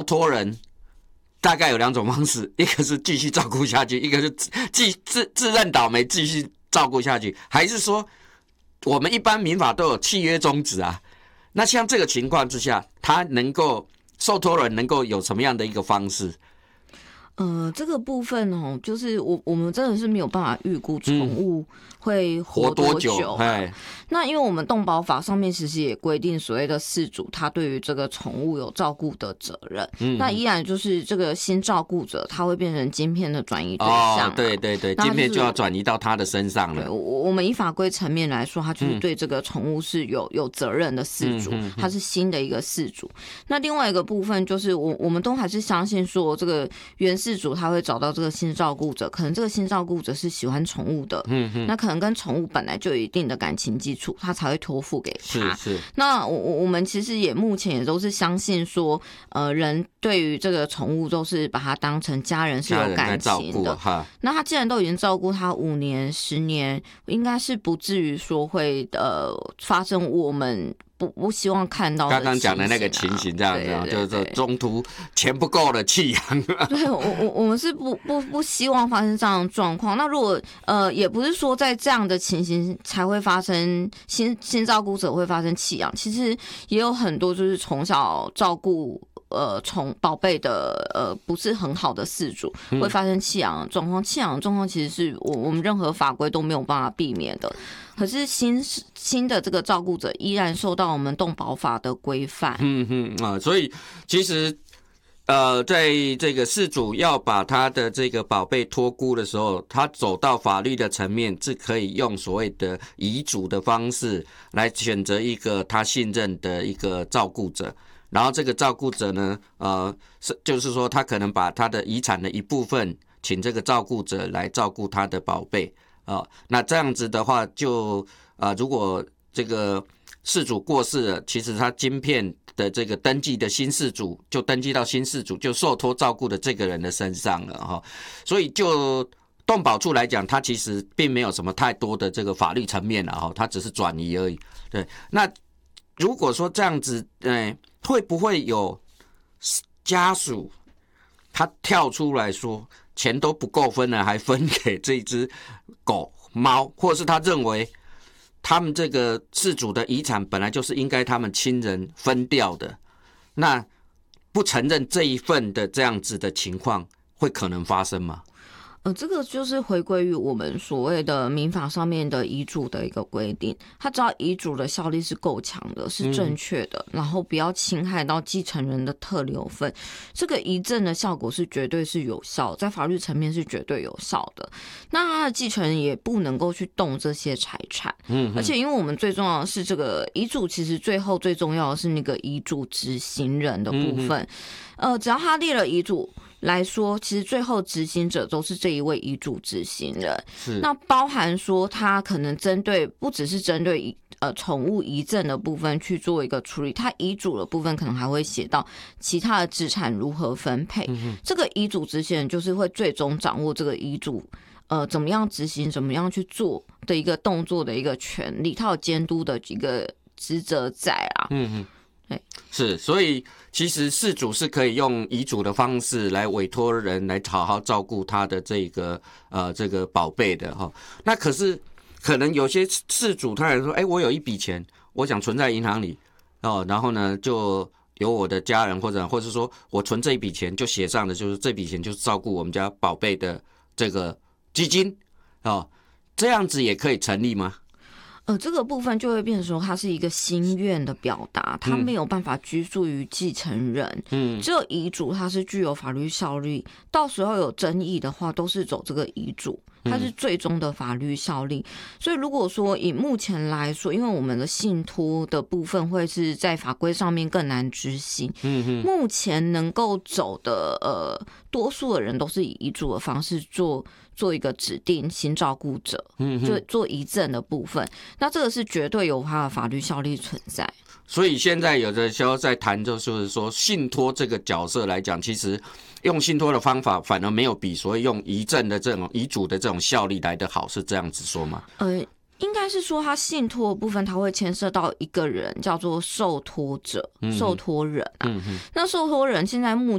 托人大概有2种方式，一个是继续照顾下去，一个是自认倒霉继续照顾下去，还是说我们一般民法都有契约终止啊？那像这个情况之下，他能够受托人能够有什么样的一个方式？ 这个部分哦，就是我们真的是没有办法预估宠物会活多久。那因为我们动保法上面其实也规定，所谓的饲主他对于这个宠物有照顾的责任。那依然就是这个新照顾者，他会变成晶片的转移对象。 对对对，晶片就要转移到他的身上了。 我们以法规层面来说，他就是对这个宠物是有责任的饲主，他是新的一个饲主。那另外一个部分就是我们都还是相信说，这个原饲主他会找到这个新照顾者，可能这个新照顾者是喜欢宠物的，那可能跟宠物本来就有一定的感情基础，他才会托付给他。 是。 那我们其实也目前也都是相信说，人对于这个宠物都是把它当成家人，是有感情的。那他既然都已经照顾他5年、10年，应该是不至于说会发生我们不希望看到的刚刚讲的那个情形，这样子啊，就是中途钱不够了弃养。 对，我们是不希望发生这样的状况。那如果也不是说在这样的情形才会发生新照顾者会发生弃养，其实也有很多就是从小照顾宝贝的不是很好的饲主会发生弃养的状况。弃养的状况其实是我们任何法规都没有办法避免的。可是新的这个照顾者依然受到我们动保法的规范。 所以其实在这个饲主要把他的这个宝贝托孤的时候，他走到法律的层面，是可以用所谓的遗嘱的方式来选择一个他信任的一个照顾者。然后这个照顾者呢，就是说他可能把他的遗产的一部分请这个照顾者来照顾他的宝贝。那这样子的话就，如果这个饲主过世了，其实他晶片的这个登记的新饲主就登记到新饲主就受托照顾的这个人的身上了哈。所以就动保处来讲，它其实并没有什么太多的这个法律层面了哈，它只是转移而已。对，那如果说这样子，会不会有家属他跳出来说钱都不够分了，还分给这只狗猫，或者是他认为他们这个饲主的遗产本来就是应该他们亲人分掉的，那不承认这一份的这样子的情况会可能发生吗？ 这个就是回归于我们所谓的民法上面的遗嘱的一个规定，它只要遗嘱的效力是够强的，是正确的，然后不要侵害到继承人的特留份，这个遗赠的效果是绝对是有效，在法律层面是绝对有效的。那他的继承人也不能够去动这些财产，而且因为我们最重要的是这个遗嘱，其实最后最重要的是那个遗嘱执行人的部分，只要他列了遗嘱来说，其实最后执行者都是这一位遗嘱执行人。那包含说他可能不只是针对宠物遗赠的部分去做一个处理，他遗嘱的部分可能还会写到其他的资产如何分配。这个遗嘱执行人就是会最终掌握这个遗嘱怎么样执行，怎么样去做的一个动作的一个权利，他有监督的一个职责在啊。 是，所以其实饲主是可以用遗嘱的方式来委托人来好好照顾他的这个宝贝的哈。那可是可能有些饲主他来说，我有一笔钱，我想存在银行里然后呢就由我的家人或者是说我存这一笔钱就写上的就是这笔钱就是照顾我们家宝贝的这个基金这样子也可以成立吗？ 这个部分就会变成说，它是一个心愿的表达，它没有办法拘束于继承人。只有遗嘱它是具有法律效力，到时候有争议的话，都是走这个遗嘱，它是最终的法律效力。所以如果说以目前来说，因为我们的信托的部分会是在法规上面更难执行，目前能够走的多数的人都是以遗嘱的方式做一个指定新照顾者，就做遗赠的部分，那这个是绝对有它的法律效力存在。 所以现在有的时候在谈，就是说信托这个角色来讲，其实用信托的方法反而没有比所谓用遗赠的这种遗嘱的这种效力来得好，是这样子说吗？ 应该是说，他信托的部分，他会牵涉到一个人叫做受托者、受托人啊。那受托人现在目